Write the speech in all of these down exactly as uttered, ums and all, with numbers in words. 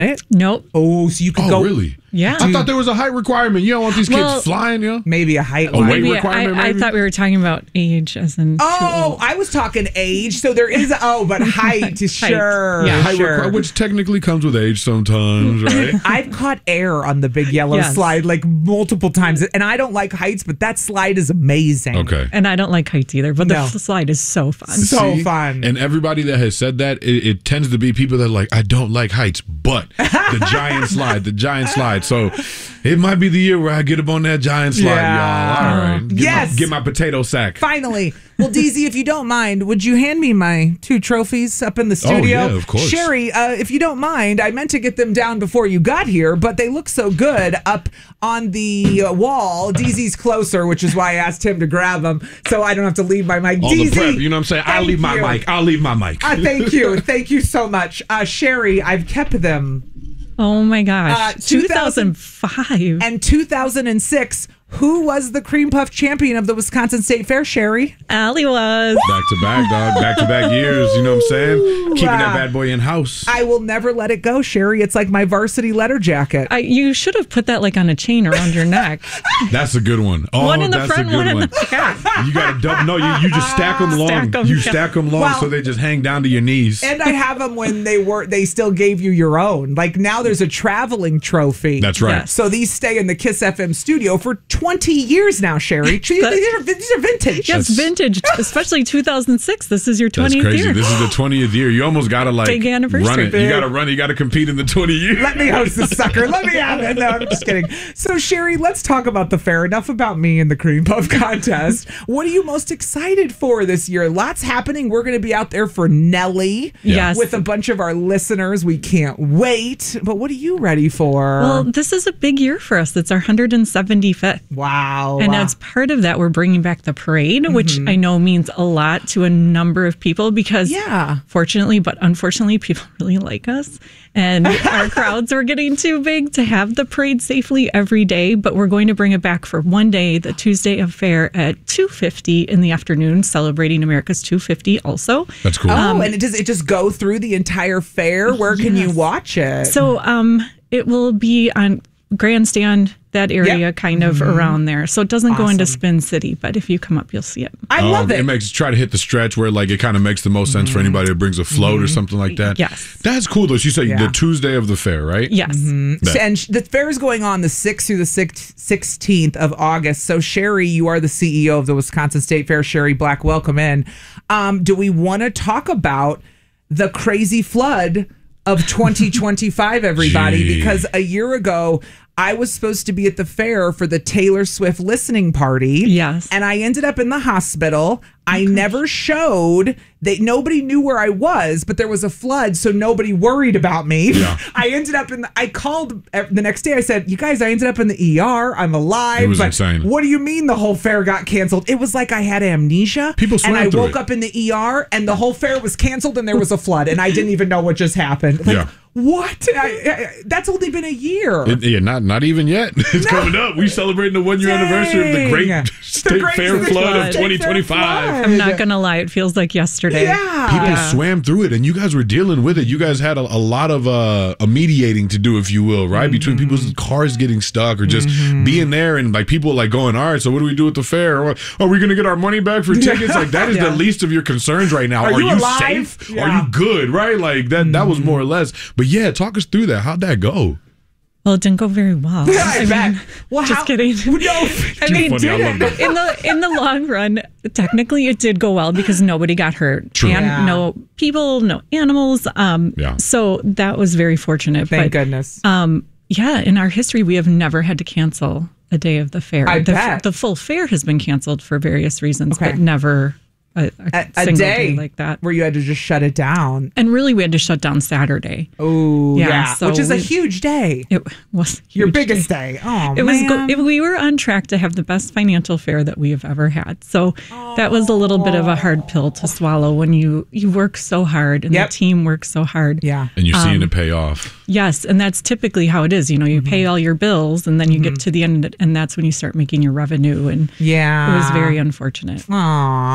it? Nope. Oh, so you could Oh, go. really? Yeah. I thought there was a height requirement. You don't want these kids Well, flying, you know? Maybe a height A line. weight Maybe requirement, I, I maybe? thought we were talking about age as in too Oh, old. I was talking age. So there is, oh, but height, sure. Yeah. Height sure. requi- which technically comes with age sometimes, right? I've caught air on the big yellow Yes. slide like multiple times. And I don't like heights, but that slide is amazing. Okay. And I don't like heights either, but No. the slide is so fun. So See? fun. And everybody that has said that, it, it tends to be people that are like, I don't like heights, but the giant slide, the giant slide. So it might be the year where I get up on that giant slide, Yeah. y'all. All right. Get Yes. My, get my potato sack. Finally. Well, D Z, if you don't mind, would you hand me my two trophies up in the studio? Oh, yeah, of course. Sherry, uh, if you don't mind, I meant to get them down before you got here, but they look so good up on the uh, wall. D Z's closer, which is why I asked him to grab them so I don't have to leave my mic. All D Z, the prep, you know what I'm saying? I'll thank leave my you. mic. I'll leave my mic. Uh, thank you. Thank you so much. Uh, Sherry, I've kept them. Oh my gosh. Uh, two thousand five. And two thousand six, who was the Cream Puff champion of the Wisconsin State Fair, Sherry? Allie was. Back to back, dog. Back to back years. You know what I'm saying? Keeping Wow. that bad boy in house. I will never let it go, Sherry. It's like my varsity letter jacket. I, you should have put that like on a chain around your neck. That's a good one. Oh, one in the that's front, a good one in one. the back. You got to double. No, you, you just stack them long. Stack 'em, you yeah. stack them long Well- so they just hang down to your knees. And I have them when they were they still gave you your own. Like now there's a traveling trophy. That's right. Yes. So these stay in the Kiss F M studio for twenty years now, Sherry. These are, these are vintage. Yes, vintage, especially two thousand six. This is your That's twentieth crazy. year. This is the twentieth year. You almost got to like Big anniversary. run it. Big. You got to run it. You got to compete in the twenty years. Let me host the sucker. Let me have it. No, I'm just kidding. So, Sherry, let's talk about the fair. Enough about me and the Cream Puff contest. What are you most excited for this year? Lots happening. We're going to be out there for Nelly Yes. with a bunch of our listeners. We can't wait. But what are you ready for? Well, this is a big year for us. It's our one hundred seventy-fifth. wow. And as part of that, we're bringing back the parade, which Mm-hmm. I know means a lot to a number of people because, Yeah. fortunately, but unfortunately, people really like us. And our crowds are getting too big to have the parade safely every day. But we're going to bring it back for one day, the Tuesday of Fair at two fifty in the afternoon, celebrating America's two fifty also. That's cool. Oh, and it does it just go through the entire fair? Where can you Yes. watch it? So um, it will be on Grandstand, that area, Yep. kind of around there. So it doesn't go into Awesome. Spin City, but if you come up, you'll see it. I love Um, it. It makes try to hit the stretch where like it kind of makes the most sense for anybody that brings a float or something like that. Yes. That's cool though. You say Yeah. the Tuesday of the fair, right? Yes. Bet. And sh- the fair is going on the sixth through the sixteenth of August. So, Sherry, you are the C E O of the Wisconsin State Fair. Sherry Black, welcome in. Um, do we want to talk about the crazy flood of twenty twenty-five, everybody? Gee. Because a year ago, I was supposed to be at the fair for the Taylor Swift listening party. Yes. And I ended up in the hospital. I never showed. They nobody knew where I was, but there was a flood, so nobody worried about me. Yeah. I ended up in the, I called the next day. I said, "You guys, I ended up in the E R. I'm alive." It was but insane. What do you mean the whole fair got canceled? It was like I had amnesia. People and swam I through woke it. up in the E R and the whole fair was canceled and there was a flood and I didn't even know what just happened. Like, Yeah. what? I, I, that's only been a year. It- yeah, not not even yet. It's coming up. We celebrating the one year anniversary of the Dang. great The state great fair state flood flood. of State twenty fair twenty-five. flood. I'm not going to lie. It feels like yesterday. Yeah. People Yeah. swam through it, and you guys were dealing with it. You guys had a, a lot of uh, a mediating to do, if you will, right? Mm-hmm. Between people's cars getting stuck or just being there, and like people like going, "All right, so what do we do with the fair? Or, are we going to get our money back for tickets?" Like that is Yeah. the least of your concerns right now. Are Are, you you, alive? safe? Yeah. Are you good? Right? Like that. That was more or less. But yeah, talk us through that. How'd that go? Well, it didn't go very well. I, bet. Well, just how- kidding. No. I Too mean, funny. I love that. in the in the long run, technically it did go well because nobody got hurt. True. And Yeah. no people, no animals. Um, Yeah. So that was very fortunate. Thank but, goodness. Um, yeah, in our history, we have never had to cancel a day of the fair. I the, bet. the full fair has been canceled for various reasons, Okay. but never a, a, a, a single day, day like that. where you had to just shut it down. And really, we had to shut down Saturday. Oh, yeah. Yeah, so Which is a we- huge day. It was a Your huge biggest day. day. Oh, It was. Go- man. it, we were on track to have the best financial fair that we have ever had. So that was a little bit of a hard pill to swallow when you you work so hard and Yep. the team works so hard. yeah. And you're Um, seeing it pay off. Yes, and that's typically how it is. You know, you pay all your bills, and then you get to the end, and that's when you start making your revenue. And Yeah. it was very unfortunate. Aww. On a But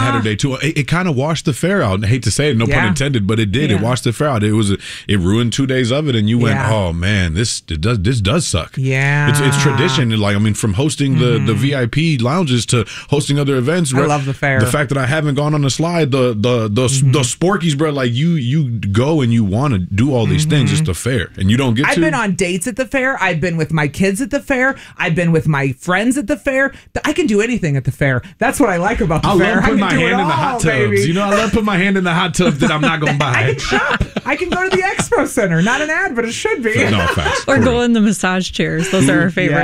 Saturday too. It, it kind of washed the fair out. I hate to say it, no Yeah. pun intended, but it did. Yeah. It washed the fair out. It was a, it ruined two days of it, and you went, Yeah. oh man, this it does this does suck. Yeah. it's it's tradition. Like I mean, from hosting the the V I P lounges to hosting other events. I love the fair. The fact that I haven't gone on the slide, the the the the Sporkies, bro. Like you you go and you want to do all these things. It's the fair, and you don't get I've to. been on dates at the fair. I've been with my kids at the fair. I've been with my friends at the fair. I can do anything at the fair. That's what I like about the I fair. love putting I my can do hand it in the all, hot tubs. baby. You know, I love putting my hand in the hot tub that I'm not going to I buy. can shop. I can go to the expo center. Not an ad, but it should be. No, facts. Or For go real. in the massage chairs. Those are our favorite.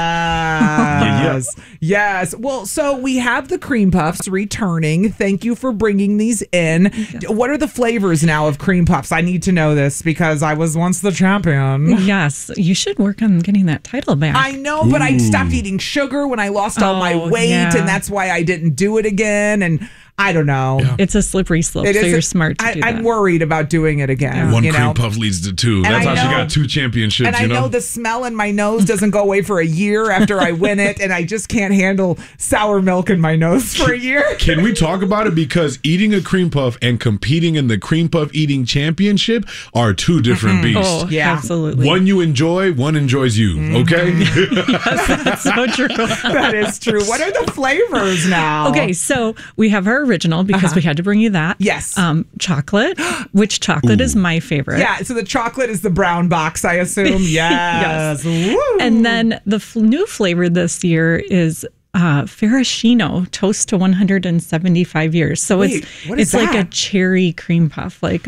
Yes. Yes. Well, so we have the cream puffs returning. Thank you for bringing these in. What are the flavors now of cream puffs? I need to know this because I was once the champion. Yes, you should work on getting that title back. I know, but I stopped eating sugar when I lost all my Oh, weight, yeah. and that's why I didn't do it again. And I don't know. It's a slippery slope, It so is you're a- smart to I, do that. I'm worried about doing it again. One you cream know? puff leads to two. And That's I how she know- got two championships, And I you know? know? the smell in my nose doesn't go away for a year after I win it, and I just can't handle sour milk in my nose for a year. Can we talk about it? Because eating a cream puff and competing in the cream puff eating championship are two different beasts. Oh, Yeah. absolutely. One you enjoy, one enjoys you. Mm-hmm. Okay? That's so true. That is true. What are the flavors now? Okay, so we have our original because we had to bring you that. Uh-huh. Yes. Um, chocolate, which chocolate is my favorite. Yeah, so the chocolate is the brown box, I assume. Yes. Woo. And then the f- new flavor this year is uh, Ferragino Toast to one hundred seventy-five years. So Wait, it's what is it's like a that? cherry cream puff, like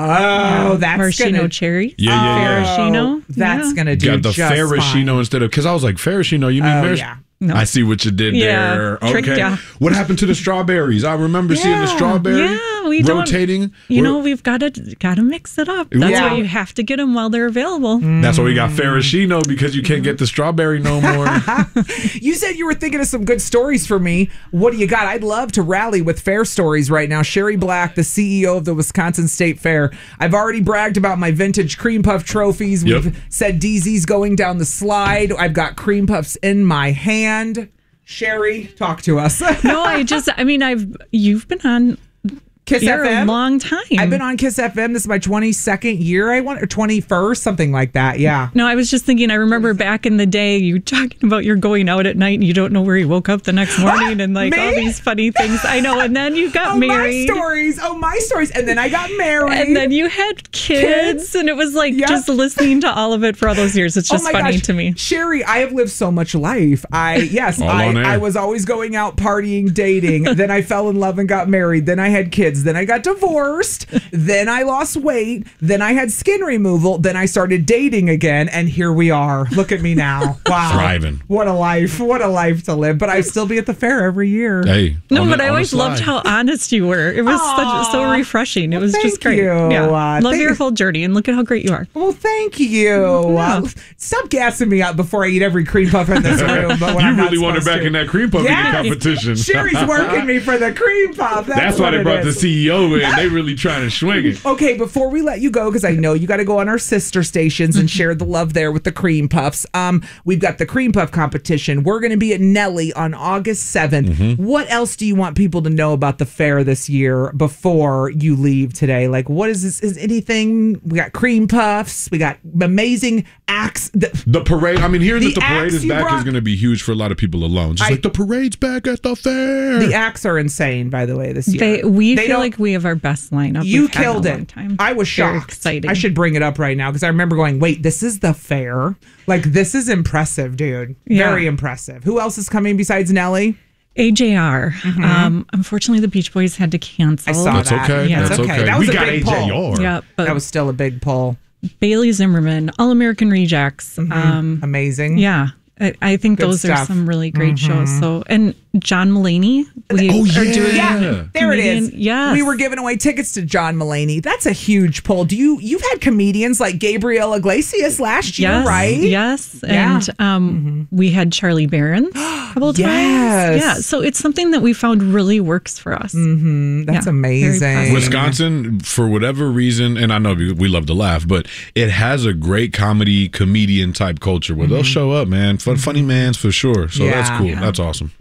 Oh, that's maraschino gonna, cherry. Yeah, yeah, yeah. Ferragino. That's Yeah. gonna do Got the just Ferragino fine. instead of, because I was like, Ferragino, you mean Oh, Marasch- yeah. No. I see what you did Yeah, there. tricked Okay. ya. What happened to the strawberries? I remember seeing the Yeah. strawberry Yeah, we don't- rotating. You We're- know, we've got to got to mix it up. That's Yeah. why you have to get them while they're available. That's why we got Ferragino, because you can't get the strawberry no more. You said you were thinking of some good stories for me. What do you got? I'd love to rally with fair stories right now. Sherry Black, the C E O of the Wisconsin State Fair. I've already bragged about my vintage cream puff trophies. Yep. We've said D Z's going down the slide. I've got cream puffs in my hand. Sherry, talk to us. No, I just, I mean, I've, you've been on Kiss here F M? a long time. I've been on Kiss F M. This is my twenty-second year, I want, or twenty-first, something like that. Yeah. No, I was just thinking, I remember back in the day, you talking about you're going out at night and you don't know where you woke up the next morning and like all Me? these funny things. I know. And then you got Oh, married. my stories. Oh, my stories. And then I got married. And then you had kids, Kids. and it was like Yep. just listening to all of it for all those years. It's just Oh my funny gosh. to me. Sherry, I have lived so much life. I yes, All I, on air. I was always going out partying, dating. Then I fell in love and got married. Then I had kids. Then I got divorced. Then I lost weight. Then I had skin removal. Then I started dating again, and here we are. Look at me now. Wow, Thriving. What a life! What a life to live. But I still be at the fair every year. Hey. No, on but the- I on the always loved slide. how honest you were. It was such, so refreshing. It was thank just great. you. Yeah. Uh, Love thank- your whole journey, and look at how great you are. Well, thank you. Uh, stop gassing me up before I eat every cream puff in this room. But when You I'm not really want her supposed back to. in that cream puff Yes. eating competition. Sherry's working me for the cream puff. That's, That's why what they it brought the is. C E O in. They really trying to swing it. Okay, before we let you go, because I know you got to go on our sister stations and share the love there with the cream puffs. Um, we've got the cream puff competition. We're going to be at Nelly on August seventh. Mm-hmm. What else do you want people to know about the fair this year before you leave today? Like, what is this? Is anything? We got cream puffs. We got amazing acts. The, The parade. I mean, hearing The that the parade acts is you back brought- is going to be huge for a lot of people alone. Just I- like the parade's back at the fair. the acts are insane, by the way, this year. They, we They feel don't- like we have our best lineup. You we've had in a killed long it. Time. I was Very shocked. exciting. I should bring it up right now because I remember going, wait, this is the fair? Like, this is impressive, dude. Yeah. Very impressive. Who else is coming besides Nelly? A J R. Um, unfortunately, the Beach Boys had to cancel. Mm-hmm. I saw That's that. okay. Yeah. That's It's okay. okay. That was we a got big A J poll. R. Yeah, but That was still a big pull. Bailey Zimmerman, All American Rejects. Um, Amazing. yeah, I, I think Good those stuff. are some really great shows. So, and John Mulaney, we Oh, are yeah. doing. Yeah, there it is. Comedian- yes. We were giving away tickets to John Mulaney. That's a huge pull. Do you you've had comedians like Gabriel Iglesias last year, Yes, right? yes, Yeah. and um, we had Charlie Barron's a couple of Yes. times. Yeah, so it's something that we found really works for us. Mm, That's Yeah, very amazing. positive. Wisconsin, for whatever reason, and I know we we love to laugh, but it has a great comedy, comedian type culture where they'll show up, man. Fun, funny mans for sure. So Yeah. that's cool. Yeah. That's awesome. Well, it starts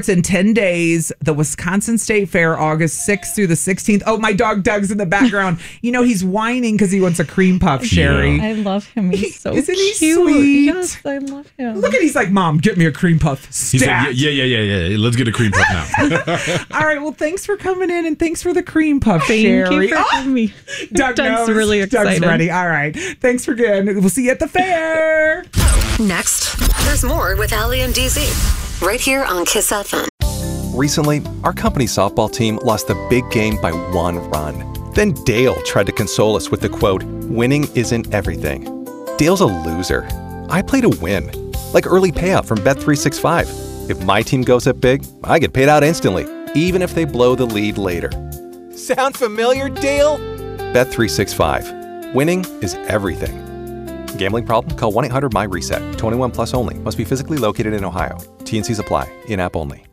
starts in ten days. The Wisconsin State Fair, August sixth through the sixteenth. Oh, my dog Doug's in the background. You know, he's whining because he wants a cream puff, Sherry. Yeah. I love him. He's so Isn't he cute. sweet? Yes, I love him. Look at he's like, Mom, get me a cream puff. He said, Stat. yeah, yeah, yeah, yeah, yeah. Let's get a cream puff now. All right. Well, thanks for coming in and thanks for the cream puff, Thank Sherry. you for having me. Doug Doug's knows. really excited. Doug's ready. All right. Thanks for again. We'll see you at the fair. Next, there's more with Allie and D Z right here on Kiss F M. Recently, our company's softball team lost the big game by one run. Then Dale tried to console us with the quote, "Winning isn't everything." Dale's a loser. I play to win. Like early payout from Bet three sixty-five. If my team goes up big, I get paid out instantly, even if they blow the lead later. Sound familiar, Dale? Bet three sixty-five. Winning is everything. Gambling problem? Call one eight hundred M Y RESET. twenty-one plus only. Must be physically located in Ohio. T N Cs apply. In-app only.